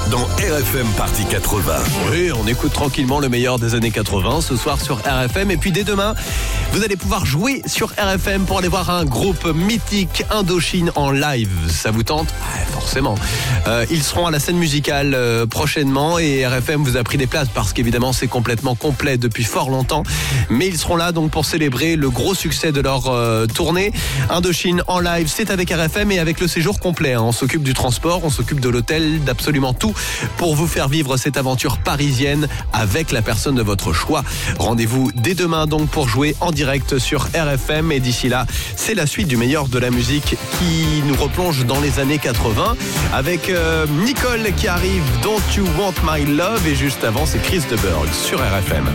dans RFM Party 80. Oui, on écoute tranquillement le meilleur des années 80 ce soir sur RFM. Et puis dès demain, vous allez pouvoir jouer sur RFM pour aller voir un groupe mythique, Indochine, en live. Ça vous tente ? Forcément. Ils seront à la scène musicale prochainement et RFM vous a pris des places parce qu'évidemment c'est complètement complet depuis fort longtemps. Mais ils seront là donc pour célébrer le gros succès de leur tournée. Indochine en live, c'est avec RFM et avec le séjour complet. On s'occupe du transport, on s'occupe de l'hôtel, d'absolument tout pour vous faire vivre cette aventure parisienne avec la personne de votre choix. Rendez-vous dès demain donc pour jouer en direct sur RFM et d'ici là, c'est la suite du meilleur de la musique qui nous replonge dans les années 80 avec Nicole qui arrive, Don't You Want My Love, et juste avant c'est Chris de Burgh sur RFM.